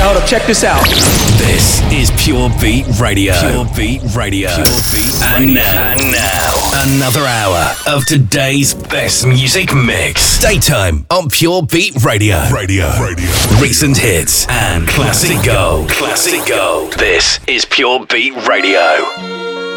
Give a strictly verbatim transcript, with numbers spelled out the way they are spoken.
hold up, check this out. This is Pure Beat Radio. Pure Beat Radio. Pure Beat and Radio. Now, and now, another hour of today's best music mix. Daytime on Pure Beat Radio. Radio. Radio. Recent hits and classic gold. Classic gold. This is Pure Beat Radio.